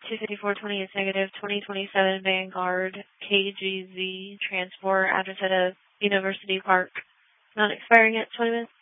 25420 is negative. 2027 Vanguard KGZ transport address at a University Park. Not expiring at 20 minutes.